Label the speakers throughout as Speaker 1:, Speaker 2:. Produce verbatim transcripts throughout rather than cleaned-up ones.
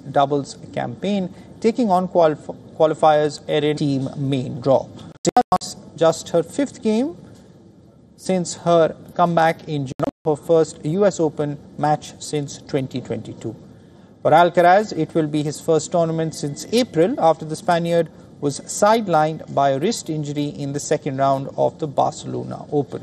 Speaker 1: doubles campaign, taking on qualif qualifiers Erin team main draw. Serena lost just her fifth game since her comeback in June, her first U S Open match since twenty twenty-two. For Alcaraz, it will be his first tournament since April after the Spaniard was sidelined by a wrist injury in the second round of the Barcelona Open.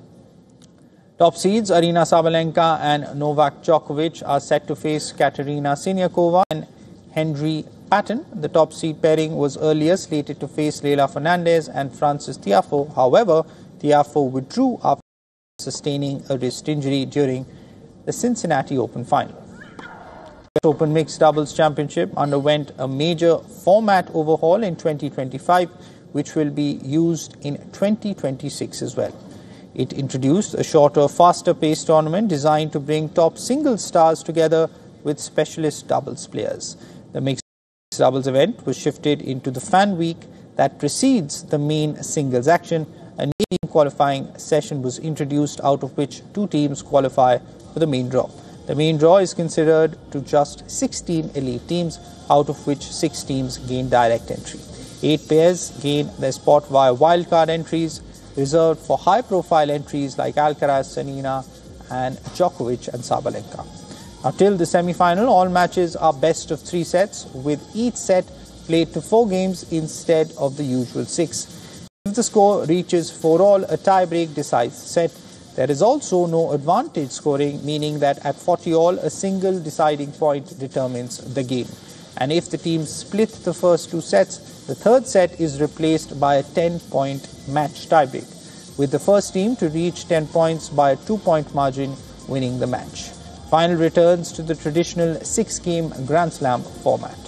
Speaker 1: Top seeds Aryna Sabalenka and Novak Djokovic are set to face Katerina Siniakova and Henry Patton. The top seed pairing was earlier slated to face Leylah Fernandez and Frances Tiafoe. However, Tiafoe withdrew after sustaining a wrist injury during the Cincinnati Open final. The Open Mixed Doubles Championship underwent a major format overhaul in twenty twenty-five, which will be used in twenty twenty-six as well. It introduced a shorter, faster-paced tournament designed to bring top singles stars together with specialist doubles players. The mixed doubles event was shifted into the fan week that precedes the main singles action. A team qualifying session was introduced, out of which two teams qualify for the main draw. The main draw is considered to just sixteen elite teams, out of which six teams gain direct entry. Eight pairs gain their spot via wildcard entries, reserved for high-profile entries like Alcaraz, Serena, and Djokovic and Sabalenka. Now, till the semi-final, all matches are best of three sets, with each set played to four games instead of the usual six. If the score reaches four all, a tie-break decides the set. There is also no advantage scoring, meaning that at forty all, a single deciding point determines the game. And if the teams split the first two sets, the third set is replaced by a ten-point match tiebreak, with the first team to reach ten points by a two-point margin winning the match. Final returns to the traditional six-game Grand Slam format.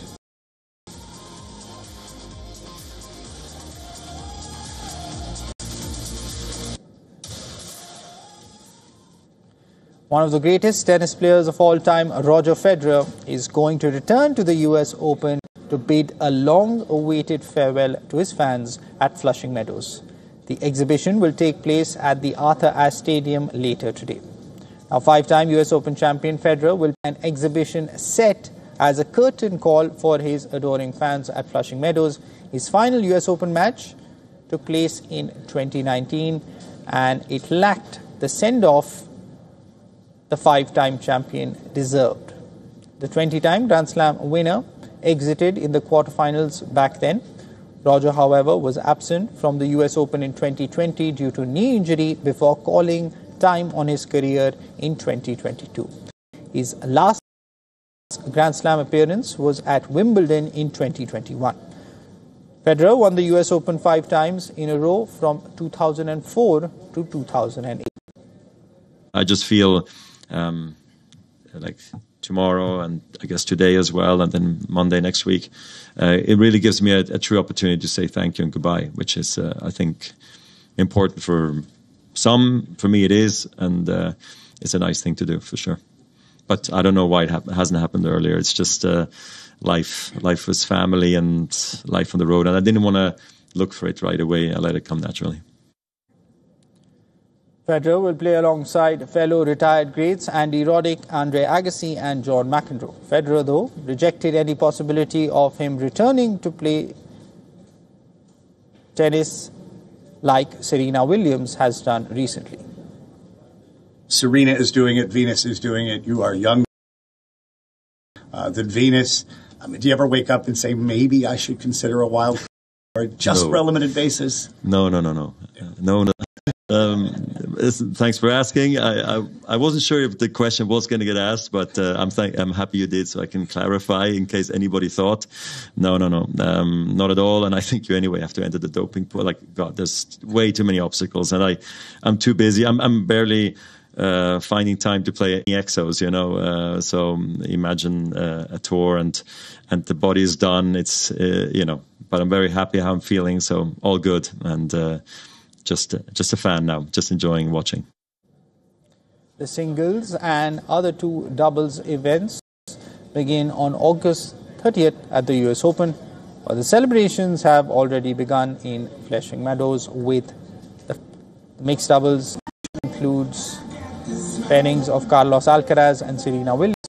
Speaker 1: One of the greatest tennis players of all time, Roger Federer, is going to return to the U S Open to bid a long-awaited farewell to his fans at Flushing Meadows. The exhibition will take place at the Arthur Ashe Stadium later today. Now, five-time U S Open champion Federer will have an exhibition set as a curtain call for his adoring fans at Flushing Meadows. His final U S Open match took place in twenty nineteen, and it lacked the send-off the five-time champion deserved. The twenty-time Grand Slam winner exited in the quarterfinals back then. Roger, however, was absent from the U S Open in twenty twenty due to knee injury before calling time on his career in twenty twenty-two. His last Grand Slam appearance was at Wimbledon in twenty twenty-one. Federer won the U S Open five times in a row from two thousand four to two thousand eight.
Speaker 2: I just feel um, like tomorrow and I guess today as well, and then Monday next week, uh, it really gives me a, a true opportunity to say thank you and goodbye, which is, uh, I think, important for some. For me, it is, and uh, it's a nice thing to do for sure. But I don't know why it ha- hasn't happened earlier. It's just uh, life. Life was family and life on the road, and I didn't want to look for it right away. I let it come naturally.
Speaker 1: Federer will play alongside fellow retired greats Andy Roddick, Andre Agassi and John McEnroe. Federer, though, rejected any possibility of him returning to play tennis like Serena Williams has done recently.
Speaker 3: Serena is doing it. Venus is doing it. You are young uh, than Venus. I mean, do you ever wake up and say, maybe I should consider a wild card just
Speaker 2: no.
Speaker 3: for a limited basis?
Speaker 2: No, no, no, no. Uh, no, no. Um, thanks for asking. I, I, I wasn't sure if the question was going to get asked, but uh, I'm th- I'm happy you did, so I can clarify in case anybody thought. No, no, no, um, not at all. And I think you anyway have to enter the doping pool. Like God, there's way too many obstacles, and I, I'm too busy. I'm I'm barely uh, finding time to play any exos, you know. Uh, so imagine uh, a tour and and the body is done. It's uh, you know, but I'm very happy how I'm feeling. So all good and. Uh, Just, just a fan now, just enjoying watching.
Speaker 1: The singles and other two doubles events begin on August thirtieth at the U S Open, while the celebrations have already begun in Flushing Meadows with the mixed doubles, which includes pairings of Carlos Alcaraz and Serena Williams.